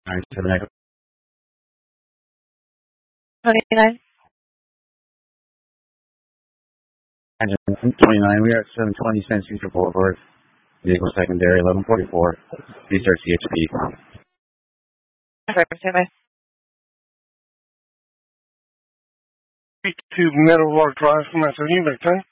979. 29. Engine 29, we are at 720 San Cesar Boulevard. Vehicle secondary 1144. Restart CHP. Affirmative. 32 Meadowlark Drive from SSU, Victor.